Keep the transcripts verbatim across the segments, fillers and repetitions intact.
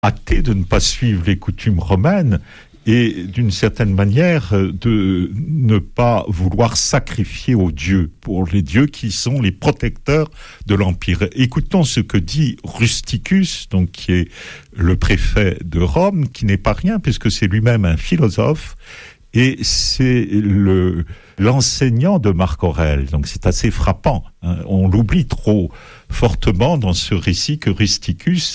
hâté de ne pas suivre les coutumes romaines et d'une certaine manière de ne pas vouloir sacrifier aux dieux, pour les dieux qui sont les protecteurs de l'Empire. Écoutons ce que dit Rusticus, donc qui est le préfet de Rome, qui n'est pas rien puisque c'est lui-même un philosophe et c'est le, l'enseignant de Marc Aurèle. Donc c'est assez frappant, hein. On l'oublie trop fortement dans ce récit que Rusticus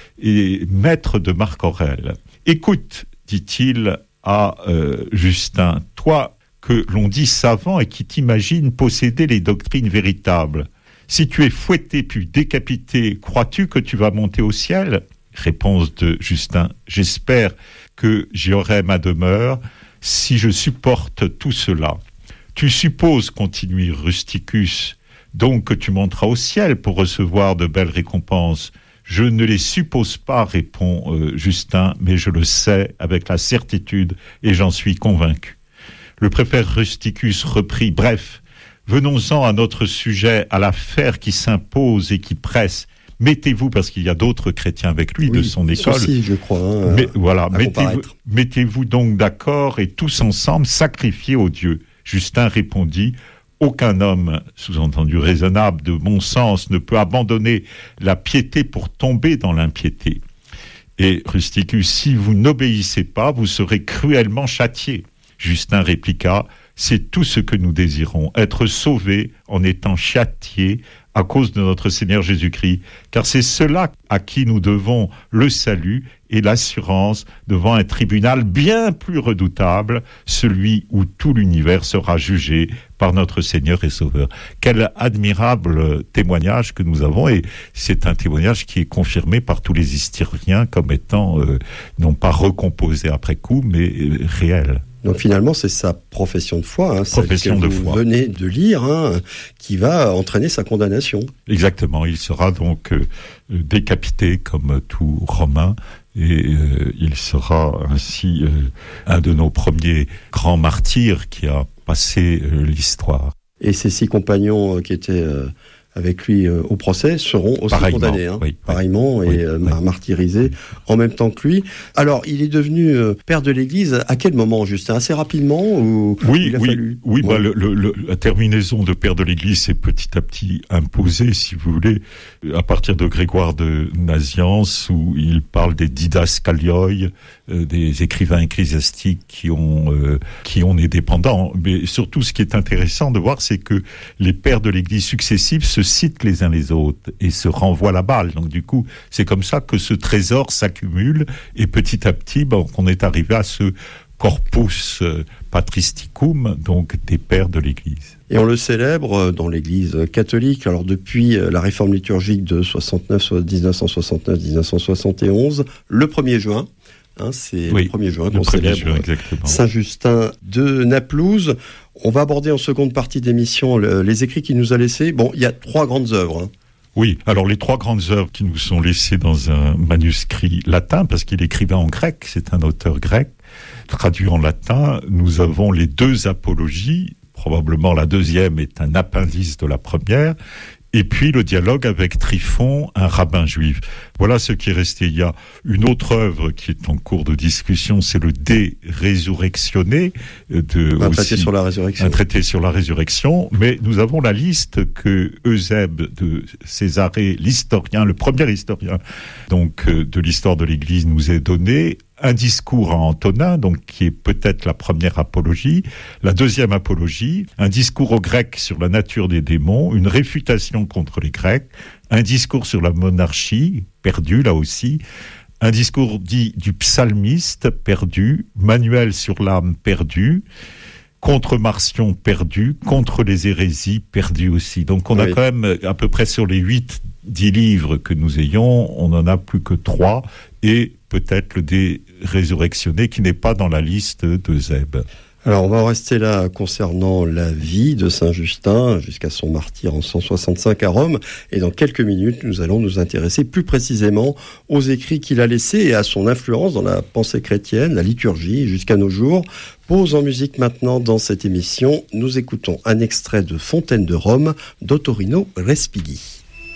est maître de Marc Aurèle. Écoute, dit-il à euh, Justin, toi que l'on dit savant et qui t'imagine posséder les doctrines véritables, si tu es fouetté puis décapité, crois-tu que tu vas monter au ciel ? Réponse de Justin, j'espère que j'y aurai ma demeure si je supporte tout cela. Tu supposes, continue Rusticus, donc que tu monteras au ciel pour recevoir de belles récompenses. Je ne les suppose pas, répond euh, Justin, mais je le sais avec la certitude et j'en suis convaincu. Le préfet Rusticus reprit, bref, venons-en à notre sujet, à l'affaire qui s'impose et qui presse. Mettez-vous, parce qu'il y a d'autres chrétiens avec lui, oui, de son école. Aussi, je crois. Hein, mais, voilà, mettez-vous, mettez-vous donc d'accord et tous ensemble sacrifiez aux dieux. Justin répondit, aucun homme, sous-entendu raisonnable, de bon sens, ne peut abandonner la piété pour tomber dans l'impiété. Et Rusticus, si vous n'obéissez pas, vous serez cruellement châtié. Justin répliqua, c'est tout ce que nous désirons, être sauvés en étant châtiés à cause de notre Seigneur Jésus-Christ, car c'est cela à qui nous devons le salut et l'assurance devant un tribunal bien plus redoutable, celui où tout l'univers sera jugé par notre Seigneur et Sauveur. Quel admirable témoignage que nous avons, et c'est un témoignage qui est confirmé par tous les historiens comme étant euh, non pas recomposé après coup, mais euh, réel. Donc finalement, c'est sa profession de foi, hein, profession celle que de vous foi. venez de lire, hein, qui va entraîner sa condamnation. Exactement, il sera donc euh, décapité comme tout Romain, et euh, il sera ainsi euh, un de nos premiers grands martyrs qui a passé euh, l'histoire. Et ses six compagnons euh, qui étaient euh, avec lui euh, au procès seront aussi pareillement, condamnés, hein, oui, pareillement, oui, et euh, oui. martyrisés en même temps que lui. Alors, il est devenu euh, père de l'Église à quel moment, Justin ? Assez rapidement ou Oui, il a oui, fallu oui. ouais. Bah, le, le, la terminaison de père de l'Église s'est petit à petit imposée, si vous voulez, à partir de Grégoire de Nazianze, où il parle des didascalioi, euh, des écrivains ecclésiastiques qui ont euh, qui ont des dépendants. Mais surtout, ce qui est intéressant de voir, c'est que les pères de l'Église successifs se citent les uns les autres et se renvoient la balle. Donc du coup, c'est comme ça que ce trésor s'accumule et petit à petit, ben, on est arrivé à ce corpus patristicum, donc des pères de l'Église. Et on le célèbre dans l'Église catholique, alors depuis la réforme liturgique de soixante-neuf, dix-neuf cent soixante-neuf dix-neuf cent soixante et onze, le premier juin, hein, c'est oui, le premier juin qu'on célèbre juin, Saint-Justin de Naplouse. On va aborder en seconde partie d'émission le, les écrits qu'il nous a laissés. Bon, il y a trois grandes œuvres. Hein. Oui, alors les trois grandes œuvres qui nous sont laissées dans un manuscrit latin, parce qu'il écrivait en grec, c'est un auteur grec, traduit en latin, nous avons les deux apologies, probablement la deuxième est un appendice de la première, et puis le dialogue avec Tryphon, un rabbin juif. Voilà ce qui est resté. Il y a une autre œuvre qui est en cours de discussion, c'est le De Resurrectione, de un aussi, traité sur la résurrection. Un traité sur la résurrection, mais nous avons la liste que Eusèbe de Césarée, l'historien, le premier historien donc de l'histoire de l'Église, nous est donné. Un discours en Antonin, donc qui est peut-être la première apologie, la deuxième apologie, un discours aux Grecs sur la nature des démons, une réfutation contre les Grecs, un discours sur la monarchie, perdu là aussi, un discours dit du psalmiste, perdu, manuel sur l'âme, perdu, contre Marcion, perdu, contre les hérésies, perdu aussi. Donc on oui. a quand même à peu près sur les huit, dix livres que nous ayons, on n'en a plus que trois, et peut-être le De Resurrectione qui n'est pas dans la liste d'Eusèbe. Alors on va en rester là concernant la vie de Saint-Justin jusqu'à son martyre en cent soixante-cinq à Rome, et dans quelques minutes nous allons nous intéresser plus précisément aux écrits qu'il a laissés et à son influence dans la pensée chrétienne, la liturgie jusqu'à nos jours. Pause en musique maintenant dans cette émission, nous écoutons un extrait de Fontaine de Rome d'Ottorino Respighi.